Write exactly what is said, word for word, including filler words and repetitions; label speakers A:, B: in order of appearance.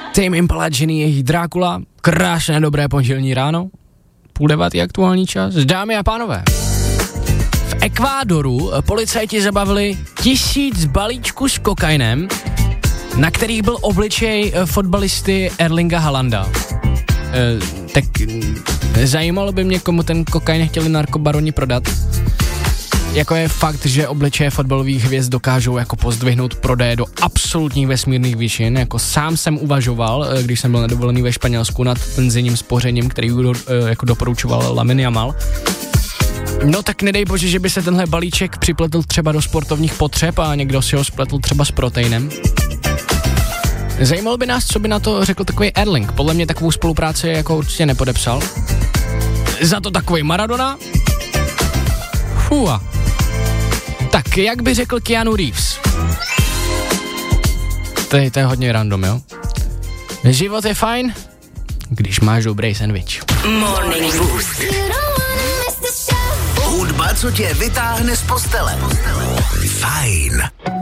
A: Tame Impala, Jenny, jejich Drákula, krásné dobré pondělní ráno, půl devátý aktuální čas, dámy a pánové. V Ekvádoru policajti zabavili tisíc balíčků s kokainem, na kterých byl obličej fotbalisty Erlinga Haalanda. E, tak zajímalo by mě, komu ten kokain chtěli narkobaroni prodat. Jako je fakt, že obličeje fotbalových hvězd dokážou jako pozdvihnout prodeje do absolutních vesmírných výšin. Jako sám jsem uvažoval, když jsem byl na dovolený ve Španělsku, nad penzijním spořením, který jako doporučoval Lamine Yamal. No tak nedej bože, že by se tenhle balíček připletl třeba do sportovních potřeb a někdo si ho spletl třeba s proteinem. Zajímalo by nás, co by na to řekl takový Erling. Podle mě takovou spolupráci jako určitě nepodepsal. Za to takový Maradona. Fua. Tak, jak by řekl Keanu Reeves? To je, to je hodně random, jo? Život je fajn, když máš dobrý sandwich.
B: Morning Boost. Hudba, co tě vytáhne z postele. Fajn.